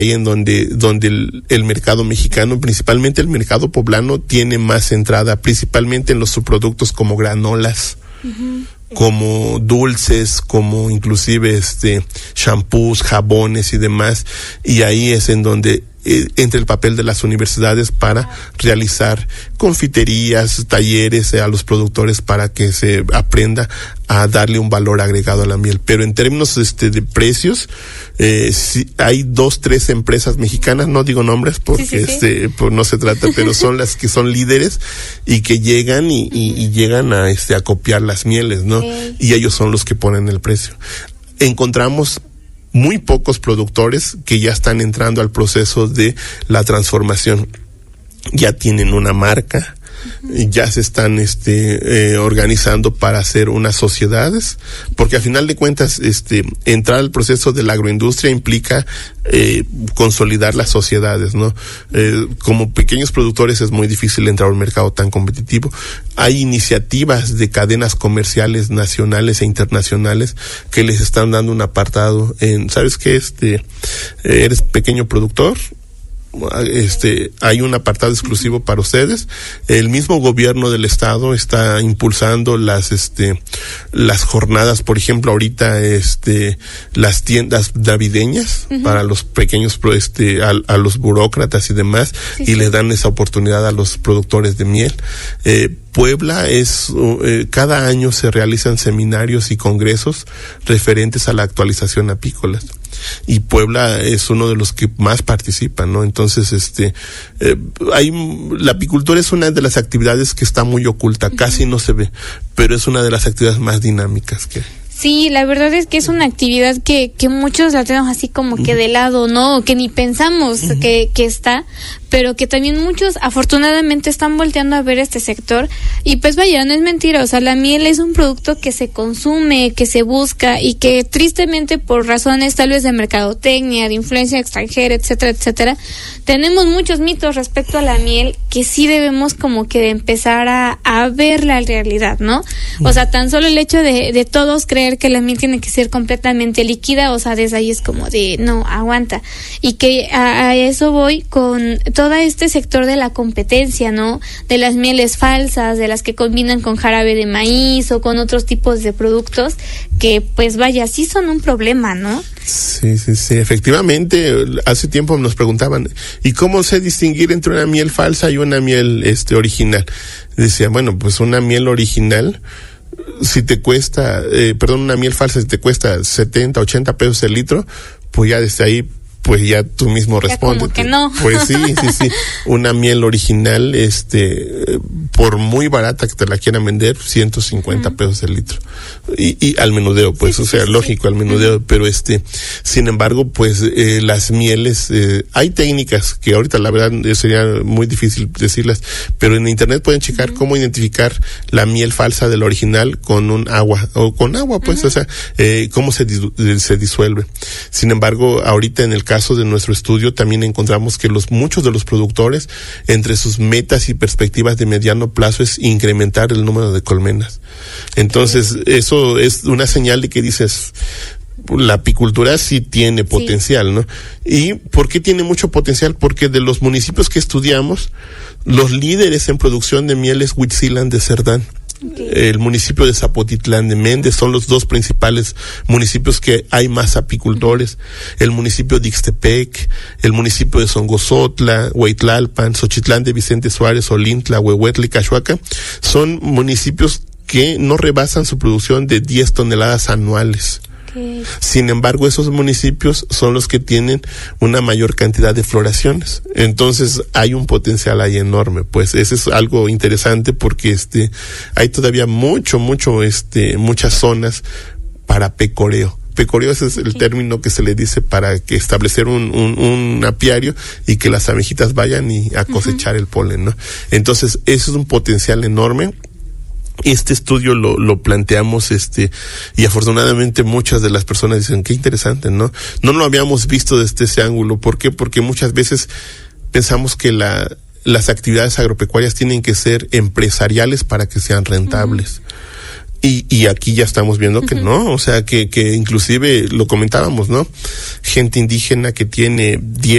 ahí en donde el mercado mexicano, principalmente el mercado poblano, tiene más entrada, principalmente en los subproductos como granolas, como dulces, como inclusive shampoos, jabones y demás, y ahí es en donde entra el papel de las universidades para realizar confiterías, talleres a los productores para que se aprenda a darle un valor agregado a la miel. Pero en términos de precios, sí, hay 2-3 empresas mexicanas, no digo nombres porque pues no se trata, pero son las que son líderes y que llegan y llegan a copiar las mieles, ¿no? Y ellos son los que ponen el precio. Encontramos muy pocos productores que ya están entrando al proceso de la transformación. Ya tienen una marca, ya se están organizando para hacer unas sociedades, porque al final de cuentas entrar al proceso de la agroindustria implica consolidar las sociedades, ¿no? Como pequeños productores es muy difícil entrar a un mercado tan competitivo. Hay iniciativas de cadenas comerciales nacionales e internacionales que les están dando un apartado en, ¿sabes qué? Eres pequeño productor, hay un apartado exclusivo para ustedes. El mismo gobierno del estado está impulsando las jornadas, por ejemplo, ahorita las tiendas navideñas para los pequeños a los burócratas y demás, y les dan esa oportunidad a los productores de miel. Puebla cada año se realizan seminarios y congresos referentes a la actualización apícola. Y Puebla es uno de los que más participan, ¿no? Entonces, la apicultura es una de las actividades que está muy oculta, casi no se ve, pero es una de las actividades más dinámicas que hay. Sí, la verdad es que es una actividad que muchos la tenemos así como que de lado, ¿no? Que ni pensamos que está, pero que también muchos afortunadamente están volteando a ver este sector. Y pues vaya, no es mentira, o sea, la miel es un producto que se consume, que se busca, y que tristemente por razones tal vez de mercadotecnia, de influencia extranjera, etcétera, etcétera, tenemos muchos mitos respecto a la miel que sí debemos como que de empezar a ver la realidad, ¿no? O sea, tan solo el hecho de todos creer que la miel tiene que ser completamente líquida, o sea, desde ahí es como de, no, aguanta. Y que a eso voy con todo este sector de la competencia, ¿no? De las mieles falsas, de las que combinan con jarabe de maíz o con otros tipos de productos que, pues vaya, sí son un problema, ¿no? Sí, efectivamente. Hace tiempo nos preguntaban, ¿y cómo sé distinguir entre una miel falsa y una miel original? Decía, bueno, pues una miel original, si te cuesta, una miel falsa, si te cuesta 70, 80 pesos el litro, pues ya desde ahí, pues ya tú mismo respondes. Como que no. Pues sí. Una miel original, por muy barata que te la quieran vender, 150 pesos el litro. Y al menudeo, pues, lógico, al menudeo, pero sin embargo, pues, las mieles, hay técnicas que ahorita la verdad sería muy difícil decirlas, pero en internet pueden checar cómo identificar la miel falsa de la original con un agua, o con agua, pues, cómo se disuelve. Sin embargo, ahorita en el caso de nuestro estudio también encontramos que muchos de los productores, entre sus metas y perspectivas de mediano plazo, es incrementar el número de colmenas. Entonces, eso es una señal de que dices, la apicultura sí tiene potencial, ¿no? ¿Y por qué tiene mucho potencial? Porque de los municipios que estudiamos, los líderes en producción de miel es Huitzilán de Cerdán. El municipio de Zapotitlán de Méndez son los dos principales municipios que hay más apicultores. El municipio de Ixtepec, el municipio de Songozotla, Hueytlalpan, Xochitlán de Vicente Suárez, Olintla, Huehuetla y Cachuaca son municipios que no rebasan su producción de 10 toneladas anuales. Sin embargo, esos municipios son los que tienen una mayor cantidad de floraciones. Entonces, hay un potencial ahí enorme. Pues, eso es algo interesante porque hay todavía muchas zonas para pecoreo. Pecoreo es el término que se le dice para que establecer un apiario y que las abejitas vayan a cosechar el polen, ¿no? Entonces, eso es un potencial enorme. Este estudio lo planteamos, y afortunadamente muchas de las personas dicen, qué interesante, ¿no? No lo habíamos visto desde ese ángulo. ¿Por qué? Porque muchas veces pensamos que las actividades agropecuarias tienen que ser empresariales para que sean rentables. Y aquí ya estamos viendo que no, o sea, que inclusive lo comentábamos, ¿no? Gente indígena que tiene 10